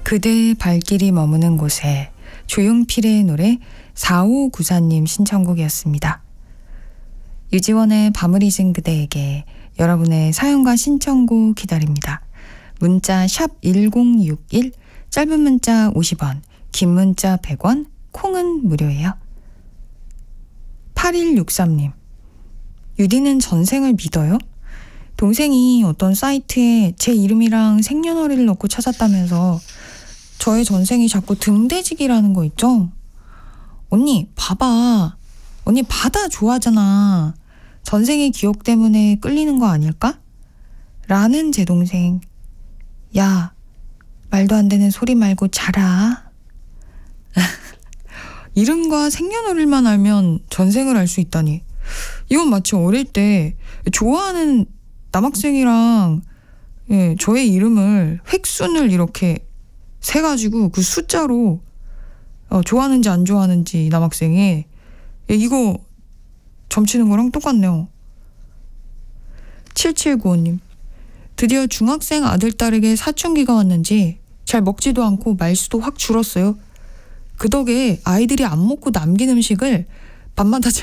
그대의 발길이 머무는 곳에 조용필의 노래 4594님 신청곡이었습니다. 유지원의 밤을 잊은 그대에게 여러분의 사연과 신청곡 기다립니다. 문자 샵 1061, 짧은 문자 50원, 긴 문자 100원, 콩은 무료예요. 8163님, 유디는 전생을 믿어요? 동생이 어떤 사이트에 제 이름이랑 생년월일을 넣고 찾았다면서 저의 전생이 자꾸 등대지기라는 거 있죠? 언니 봐봐. 언니 바다 좋아하잖아. 전생의 기억 때문에 끌리는 거 아닐까? 라는 제 동생. 야, 말도 안 되는 소리 말고 자라. 이름과 생년월일만 알면 전생을 알 수 있다니. 이건 마치 어릴 때 좋아하는 남학생이랑 저의 이름을 획순을 이렇게 세가지고 그 숫자로 좋아하는지 안 좋아하는지 남학생이 이거 점치는 거랑 똑같네요. 7795님, 드디어 중학생 아들 딸에게 사춘기가 왔는지 잘 먹지도 않고 말수도 확 줄었어요. 그 덕에 아이들이 안 먹고 남긴 음식을 밤마다